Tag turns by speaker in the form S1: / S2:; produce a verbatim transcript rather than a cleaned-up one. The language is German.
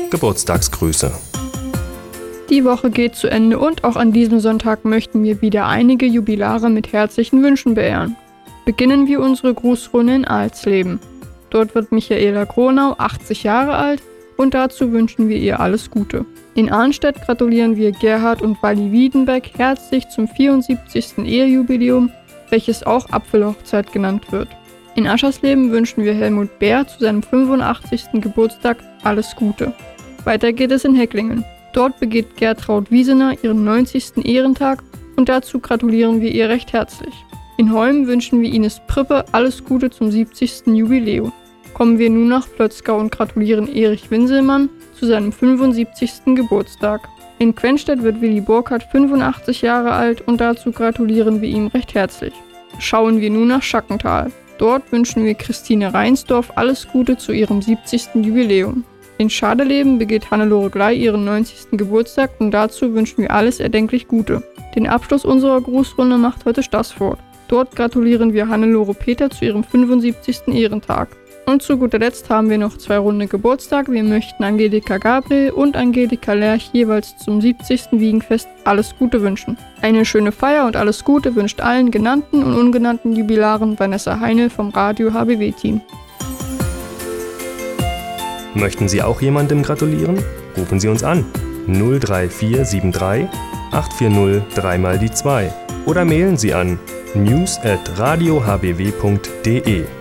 S1: Geburtstagsgrüße.
S2: Die Woche geht zu Ende und auch an diesem Sonntag möchten wir wieder einige Jubilare mit herzlichen Wünschen beehren. Beginnen wir unsere Grußrunde in Alsleben. Dort wird Michaela Gronau achtzig Jahre alt und dazu wünschen wir ihr alles Gute. In Arnstedt gratulieren wir Gerhard und Walli Wiedenbeck herzlich zum vierundsiebzigsten Ehejubiläum, welches auch Apfelhochzeit genannt wird. In Aschersleben wünschen wir Helmut Bär zu seinem fünfundachtzigsten Geburtstag alles Gute. Weiter geht es in Hecklingen. Dort begeht Gertraud Wiesener ihren neunzigsten Ehrentag und dazu gratulieren wir ihr recht herzlich. In Holm wünschen wir Ines Prippe alles Gute zum siebzigsten Jubiläum. Kommen wir nun nach Plötzgau und gratulieren Erich Winselmann zu seinem fünfundsiebzigsten Geburtstag. In Quenstedt wird Willi Burkhardt fünfundachtzig Jahre alt und dazu gratulieren wir ihm recht herzlich. Schauen wir nun nach Schackenthal. Dort wünschen wir Christine Reinsdorf alles Gute zu ihrem siebzigsten Jubiläum. In Schadeleben begeht Hannelore Glei ihren neunzigsten Geburtstag und dazu wünschen wir alles erdenklich Gute. Den Abschluss unserer Grußrunde macht heute Stassfurt. Dort gratulieren wir Hannelore Peter zu ihrem fünfundsiebzigsten Ehrentag. Und zu guter Letzt haben wir noch zwei runde Geburtstag. Wir möchten Angelika Gabriel und Angelika Lerch jeweils zum siebzigsten Wiegenfest alles Gute wünschen. Eine schöne Feier und alles Gute wünscht allen genannten und ungenannten Jubilaren Vanessa Heine vom Radio H B W-Team.
S1: Möchten Sie auch jemandem gratulieren? Rufen Sie uns an null drei vier sieben drei acht vier null drei mal die zwei oder mailen Sie an news at radio h b w punkt d e.